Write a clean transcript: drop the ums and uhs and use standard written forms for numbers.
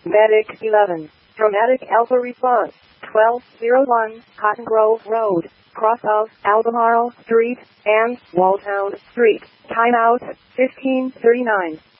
Medic 11. Dramatic Alpha Response. 1201 Cotton Grove Road, cross of Albemarle Street and Walltown Street. Timeout 1539.